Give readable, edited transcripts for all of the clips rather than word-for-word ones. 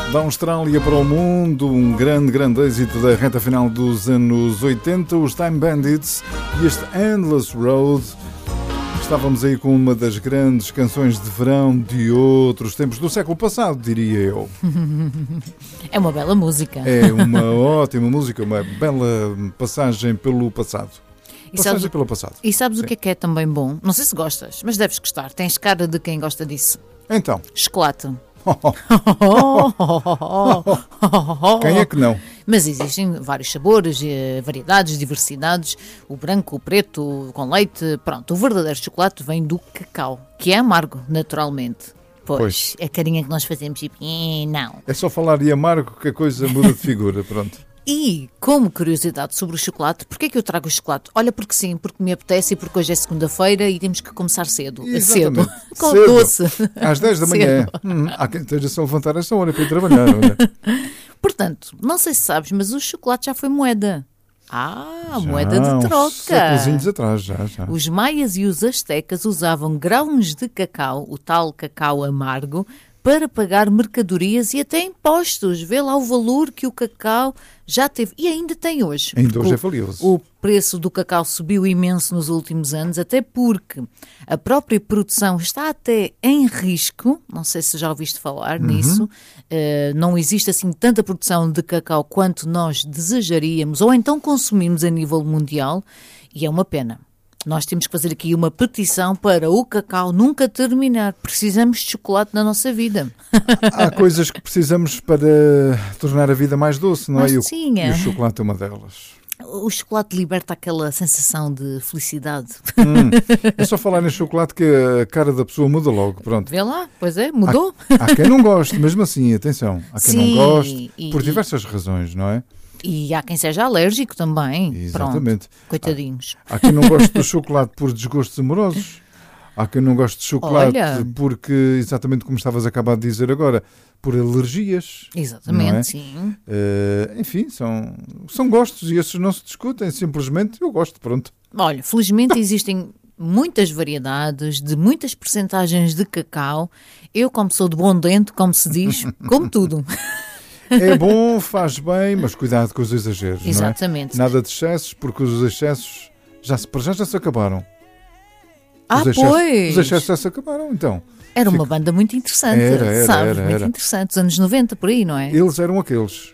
Da Austrália para o mundo, um grande êxito da reta final dos anos 80, os Time Bandits e este Endless Road. Estávamos aí com uma das grandes canções de verão de outros tempos, do século passado, diria eu. É uma bela música. É uma ótima música, uma bela passagem pelo passado. Pelo passado. E sabes o que é também bom? Não sei se gostas, mas deves gostar. Tens cara de quem gosta disso. Então. Chocolate. Quem é que não? Mas existem vários sabores, variedades, diversidades. O branco, o preto, com leite. Pronto, o verdadeiro chocolate vem do cacau, que é amargo, naturalmente. Pois. A carinha que nós fazemos e não. É só falar de amargo que a coisa muda de figura, pronto. E, como curiosidade sobre o chocolate, porquê é que eu trago o chocolate? Olha, porque sim, porque me apetece e porque hoje é segunda-feira e temos que começar cedo. Exatamente. Cedo. Com cedo. doce. Às 10 da manhã. Há quem esteja-se a levantar esta hora para ir trabalhar. Olha. Portanto, não sei se sabes, mas o chocolate já foi moeda. Moeda de troca. Séculozinhos atrás, já. Os maias e os astecas usavam grãos de cacau, o tal cacau amargo, para pagar mercadorias e até impostos. Vê lá o valor que o cacau já teve e ainda tem hoje. Ainda hoje é valioso. O preço do cacau subiu imenso nos últimos anos, até porque a própria produção está até em risco. Não sei se já ouviste falar nisso. Não existe assim tanta produção de cacau quanto nós desejaríamos ou então consumimos a nível mundial e é uma pena. Nós temos que fazer aqui uma petição para o cacau nunca terminar. Precisamos de chocolate na nossa vida. Há coisas que precisamos para tornar a vida mais doce, não é? E o chocolate é uma delas. O chocolate liberta aquela sensação de felicidade. É só falar em chocolate que a cara da pessoa muda logo, pronto. Vê lá, pois é, mudou. Há quem não goste, mesmo assim, atenção. Há quem não goste, por diversas razões, não é? E há quem seja alérgico também. Exatamente. Pronto, coitadinhos. Há quem não goste do chocolate por desgostos amorosos. Há quem não goste de chocolate porque, exatamente como estavas a acabar de dizer agora, por alergias. Exatamente, sim. Enfim, são gostos e esses não se discutem. Simplesmente eu gosto, pronto. Olha, felizmente existem muitas variedades, de muitas percentagens de cacau. Eu, como sou de bom dente, como se diz, como tudo. É bom, faz bem, mas cuidado com os exageros. Exatamente. Não é? Nada de excessos, porque os excessos já se acabaram. Pois! Os excessos já se acabaram, então. Era uma banda muito interessante, sabe? Muito interessante, dos anos 90, por aí, não é? Eles eram aqueles.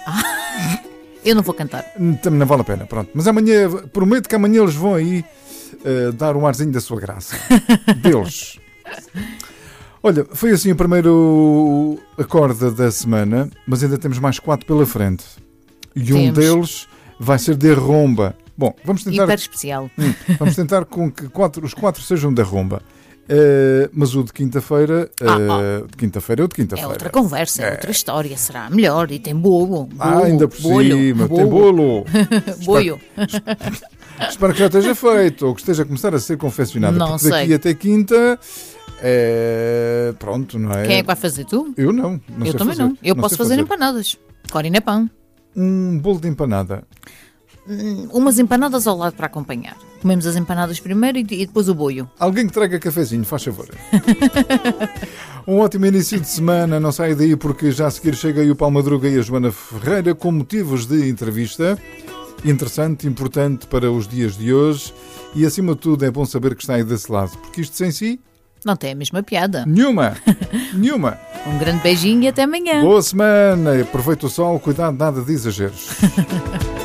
Eu não vou cantar. Também não vale a pena, pronto. Mas amanhã, prometo que amanhã eles vão aí dar um arzinho da sua graça. Deus. Olha, foi assim o primeiro acorde da semana, mas ainda temos mais 4 pela frente. E um deles vai ser de rumba. Bom, vamos tentar... Hiper especial. Vamos tentar com que os 4 sejam da rumba. Mas o de quinta-feira... De quinta-feira é o de quinta-feira. É outra conversa, é outra história. Será melhor. E tem bolo. Ainda por cima. Tem bolo. Boio. Espero que já esteja feito ou que esteja a começar a ser confeccionado. Não porque sei. Daqui até quinta... pronto, não é? Quem é que vai fazer? Tu? Eu não. Eu também não. Eu posso fazer empanadas. Corina é pão. Um bolo de empanada. Umas empanadas ao lado para acompanhar. Comemos as empanadas primeiro e depois o boio. Alguém que traga cafezinho, faz favor. Um ótimo início de semana. Não saia daí porque já a seguir chega aí o Paulo Madruga e a Joana Ferreira com motivos de entrevista. Interessante, importante para os dias de hoje. E acima de tudo é bom saber que está aí desse lado. Porque isto sem si... Não tem a mesma piada. Nenhuma. Um grande beijinho e até amanhã. Boa semana. Aproveita o sol. Cuidado, nada de exageros.